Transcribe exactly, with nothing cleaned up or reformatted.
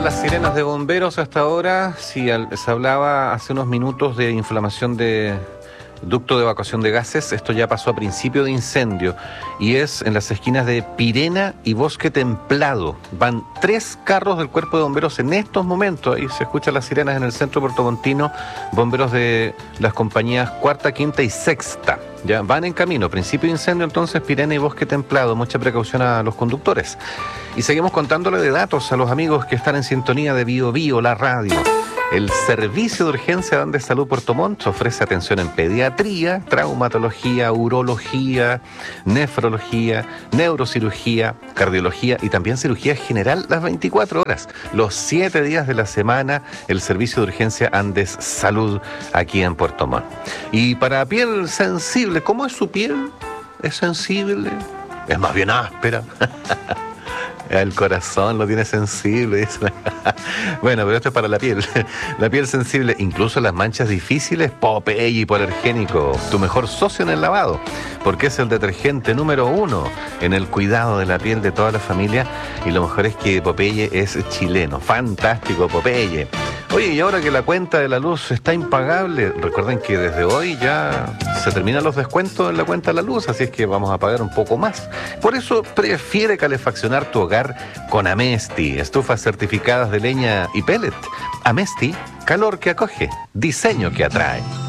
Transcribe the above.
las sirenas de bomberos hasta ahora. Sí, al- se hablaba hace unos minutos de inflamación de ducto de evacuación de gases. Esto ya pasó a principio de incendio y es en las esquinas de Pirena y Bosque Templado. Van tres carros del cuerpo de bomberos en estos momentos. Ahí se escuchan las sirenas en el centro puertomontino. Bomberos de las compañías cuarta, quinta y sexta. Ya van en camino. Principio de incendio entonces, Pirena y Bosque Templado. Mucha precaución a los conductores. Y seguimos contándole de datos a los amigos que están en sintonía de Bio Bio, la radio. El Servicio de Urgencia de Salud Puerto Montt ofrece atención en pediatría, traumatología, urología, nefrología, neurocirugía, cardiología y también cirugía general las veinticuatro horas. Los siete días de la semana, el Servicio de Urgencia Andes Salud aquí en Puerto Montt. Y para piel sensible, ¿cómo es su piel? ¿Es sensible? ¿Es más bien áspera? El corazón lo tiene sensible. Dice. Bueno, pero esto es para la piel. La piel sensible, incluso las manchas difíciles, Popeye hipoalergénico, tu mejor socio en el lavado, porque es el detergente número uno en el cuidado de la piel de toda la familia. Y lo mejor es que Popeye es chileno. Fantástico, Popeye. Oye, y ahora que la cuenta de la luz está impagable, recuerden que desde hoy ya se terminan los descuentos en la cuenta de la luz, así es que vamos a pagar un poco más. Por eso prefiere calefaccionar tu hogar con Amesti, estufas certificadas de leña y pellet. Amesti, calor que acoge, diseño que atrae.